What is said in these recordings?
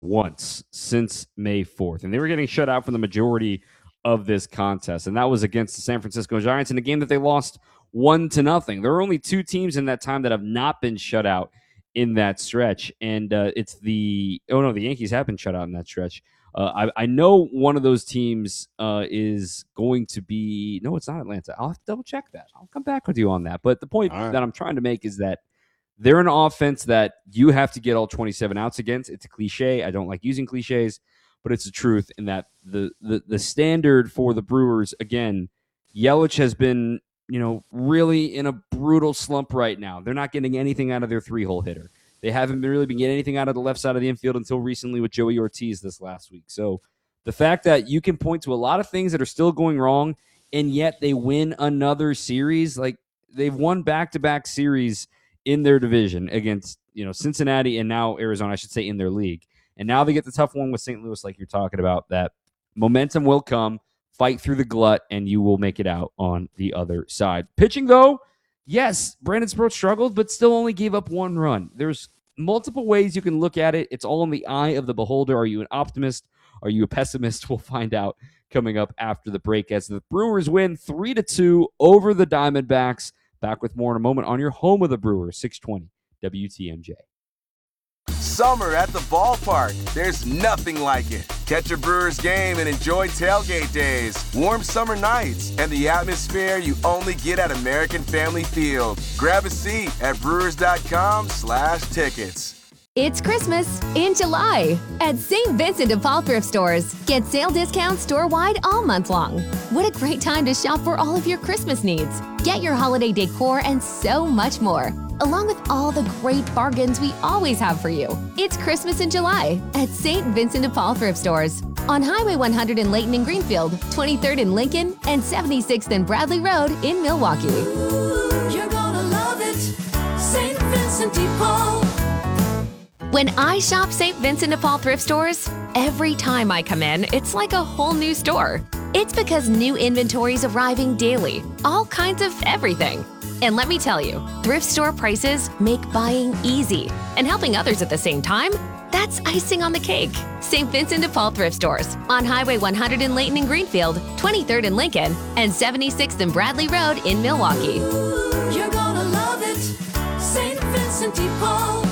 once since May 4th, and they were getting shut out for the majority of this contest, and that was against the San Francisco Giants in a game that they lost 1-0. There are only two teams in that time that have not been shut out in that stretch, and the Yankees have been shut out in that stretch. I know one of those teams is going to be – no, it's not Atlanta. I'll have to double check that. I'll come back with you on that. But the point that I'm trying to make is that they're an offense that you have to get all 27 outs against. It's a cliche. I don't like using cliches, but it's the truth in that the standard for the Brewers, again, Yelich has been, really in a brutal slump right now. They're not getting anything out of their three-hole hitter. They haven't really been getting anything out of the left side of the infield until recently with Joey Ortiz this last week. So the fact that you can point to a lot of things that are still going wrong, and yet they win another series, like they've won back-to-back series in their division against, Cincinnati and now Arizona, I should say, in their league. And now they get the tough one with St. Louis, like you're talking about, that momentum will come, fight through the glut, and you will make it out on the other side. Pitching, though, yes, Brandon Sproat struggled, but still only gave up one run. There's multiple ways you can look at it. It's all in the eye of the beholder. Are you an optimist? Are you a pessimist? We'll find out coming up after the break as the Brewers win 3-2 over the Diamondbacks. Back with more in a moment on your home of the Brewers, 620 WTMJ. Summer at the ballpark. There's nothing like it. Catch a Brewers game and enjoy tailgate days, warm summer nights, and the atmosphere you only get at American Family Field. Grab a seat at brewers.com/tickets. It's Christmas in July at St. Vincent de Paul Thrift Stores. Get sale discounts store-wide all month long. What a great time to shop for all of your Christmas needs. Get your holiday decor and so much more, along with all the great bargains we always have for you. It's Christmas in July at St. Vincent de Paul Thrift Stores on Highway 100 in Layton and Greenfield, 23rd in Lincoln, and 76th and Bradley Road in Milwaukee. Ooh, you're gonna love it, St. Vincent de Paul. When I shop St. Vincent de Paul Thrift Stores, every time I come in, it's like a whole new store. It's because new inventory is arriving daily, all kinds of everything. And let me tell you, thrift store prices make buying easy. And helping others at the same time, that's icing on the cake. St. Vincent de Paul Thrift Stores on Highway 100 in Layton and Greenfield, 23rd in Lincoln, and 76th and Bradley Road in Milwaukee. Ooh, you're gonna love it, St. Vincent de Paul.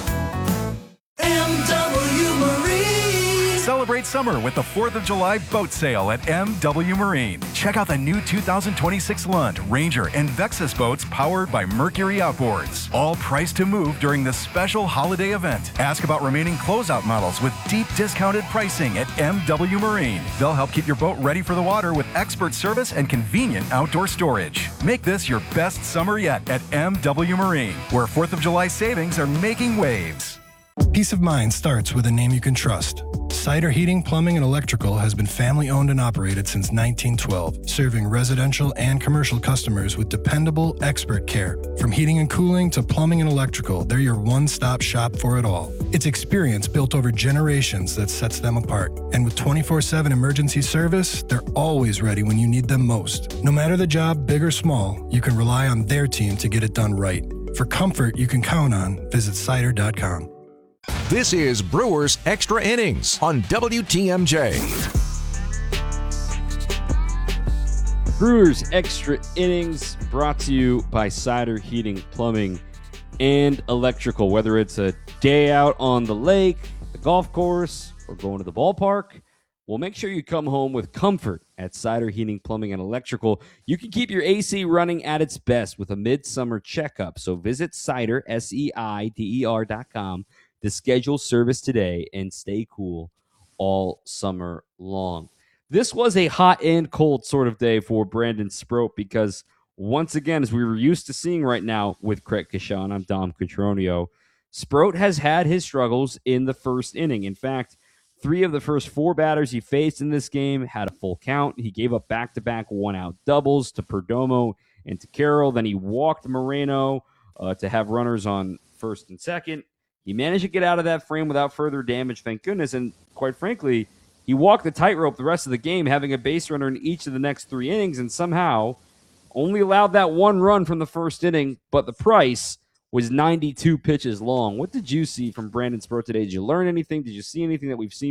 MW Marine. Celebrate summer with the 4th of July boat sale at MW Marine. Check out the new 2026 Lund, Ranger, and Vexus boats powered by Mercury Outboards. All priced to move during this special holiday event. Ask about remaining closeout models with deep discounted pricing at MW Marine. They'll help keep your boat ready for the water with expert service and convenient outdoor storage. Make this your best summer yet at MW Marine, where 4th of July savings are making waves. Peace of mind starts with a name you can trust. Cider Heating, Plumbing, and Electrical has been family-owned and operated since 1912, serving residential and commercial customers with dependable, expert care. From heating and cooling to plumbing and electrical, they're your one-stop shop for it all. It's experience built over generations that sets them apart. And with 24/7 emergency service, they're always ready when you need them most. No matter the job, big or small, you can rely on their team to get it done right. For comfort you can count on, visit cider.com. This is Brewers Extra Innings on WTMJ. Brewers Extra Innings brought to you by Cider Heating, Plumbing, and Electrical. Whether it's a day out on the lake, the golf course, or going to the ballpark, well, make sure you come home with comfort at Cider Heating, Plumbing, and Electrical. You can keep your AC running at its best with a midsummer checkup. So visit Cider, SEIDER.com to schedule service today and stay cool all summer long. This was a hot and cold sort of day for Brandon Sproat because, once again, as we were used to seeing right now with Craig Kashan, I'm Dom Cotroneo, Sproat has had his struggles in the first inning. In fact, 3 of the first 4 batters he faced in this game had a full count. He gave up back-to-back one-out doubles to Perdomo and to Carroll. Then he walked Moreno to have runners on first and second. He managed to get out of that frame without further damage, thank goodness. And quite frankly, he walked the tightrope the rest of the game, having a base runner in each of the next 3 innings, and somehow only allowed that 1 run from the first inning. But the price was 92 pitches long. What did you see from Brandon Sproat today? Did you learn anything? Did you see anything that we've seen